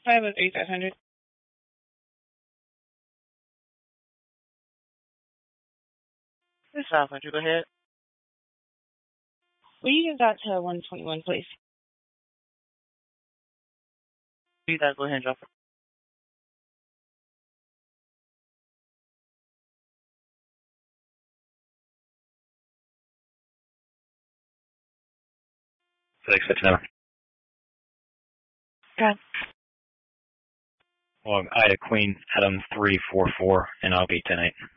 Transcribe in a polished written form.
503-500. This is 500, go ahead. Will you give that to 121, please? You guys go ahead and drop it. Six, 59. Okay. Well, I had a Queen Adam 344, and I'll be 10-8.